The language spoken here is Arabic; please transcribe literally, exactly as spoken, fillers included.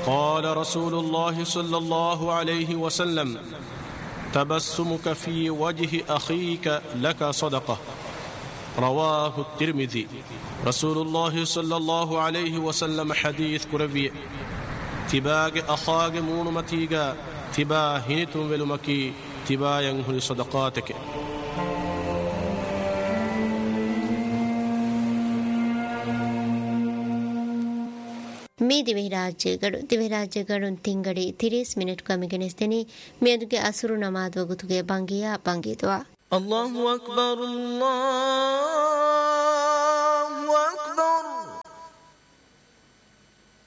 قال رسول الله صلى الله عليه وسلم تبسمك في وجه أخيك لك صدقة رواه الترمذي. رسول الله صلى الله عليه وسلم حديث كربي تباغ أخاغ مونمتيغا تبا هنتم ولمكي تبا ينهل صدقاتك. ಮೀ ದಿವಿರಾಜ್ಯಗಳು ದಿವಿರಾಜ್ಯಗಳು ತಿಂಗಡಿ ತಿರಿಸ್ ಮಿನಿಟ್ ಕಮಿಗೆನಿಸ್ತೀನಿ ಮೇದುಗೆ ಅಸುರು ನಮಾದ್ ವಗುತುಗೆ ಬಂಗಿಯ ಬಂಗಿದ್ವಾ ಅಲ್ಲಾಹು ಅಕ್ಬರ್ ಅಲ್ಲಾಹ್